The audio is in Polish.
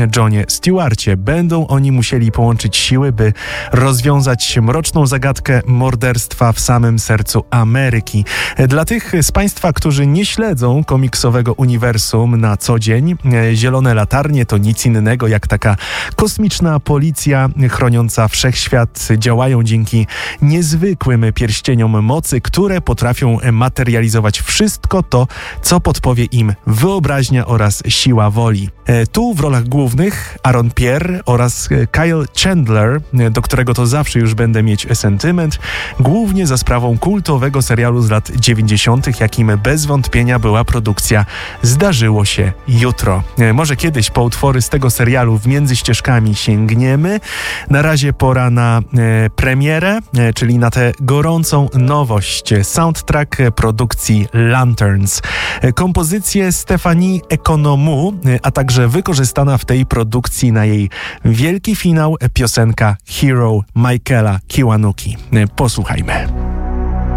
Johnie Stewarcie. Będą oni musieli połączyć siły, by rozwiązać mroczną zagadkę morderstwa w samym sercu Ameryki. Dla tych z Państwa, którzy nie śledzą komiksowego uniwersum na co dzień, Zielone Latarnie to nic innego jak taka kosmiczna policja chroniąca wszechświat. Działają dzięki niezwykłym pierścieniom mocy, które potrafią materializować wszystko to, co podpowie im wyobraźnia oraz siła woli. Tu w rolach głównych Aaron Pierre oraz Kyle Chandler, do którego to zawsze już będę mieć sentyment, głównie za sprawą kultowego serialu z lat 90., jakim bez wątpienia była produkcja Zdarzyło się jutro. Może kiedyś po utwory z tego serialu w między ścieżkami sięgniemy. Na razie pora na premierę, czyli na tę gorącą nowość. Soundtrack produkcji Lanterns. Kompozycję Stephanie Economou, a także wykorzystana w tej produkcji na jej wielki finał piosenka Hero Michaela Kiwanuki. Posłuchajmy.